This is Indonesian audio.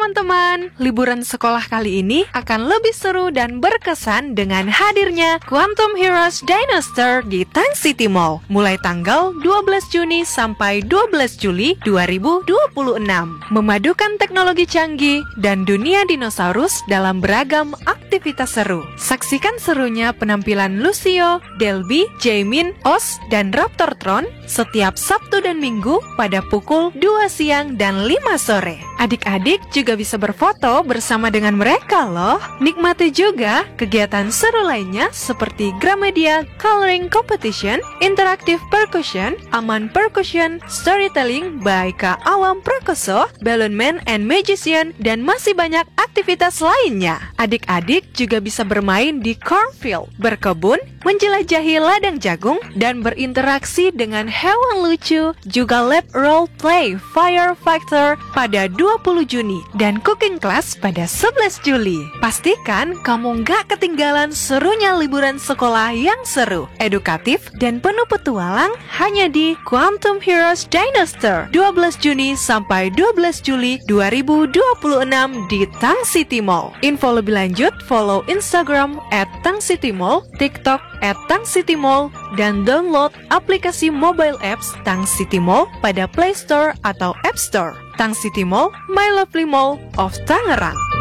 teman-teman, liburan sekolah kali ini akan lebih seru dan berkesan dengan hadirnya Quantum Heroes Dinosaur di Tang City Mall mulai tanggal 12 Juni sampai 12 Juli 2026. Memadukan teknologi canggih dan dunia dinosaurus dalam beragam aktivitas seru. Saksikan serunya penampilan Lucio, Delby, Jaemin, Oz, dan Raptortron setiap Sabtu dan Minggu pada pukul 2 siang dan 5 sore. Adik-adik juga bisa berfoto bersama dengan mereka loh. Nikmati juga kegiatan seru lainnya seperti Gramedia Coloring Competition, Interactive Percussion, Aman Percussion, Storytelling by Kak Awam Prakoso, Balloon Man and Magician, dan masih banyak aktivitas lainnya. Adik-adik juga bisa bermain di cornfield, berkebun, menjelajahi ladang jagung, dan berinteraksi dengan hewan lucu, juga lab role play Firefighter pada 20 Juni dan cooking class pada 11 Juli. Pastikan kamu nggak ketinggalan serunya liburan sekolah yang seru, edukatif, dan penuh petualang hanya di Quantum Heroes Dinosaur 12 Juni sampai 12 Juli 2026 di Tang City Mall. Info lebih lanjut follow Instagram @tangcitymall, TikTok @tangcitymall, dan download aplikasi mobile apps Tang City Mall pada Play Store atau App Store. Tang City Mall, My Lovely Mall of Tangerang.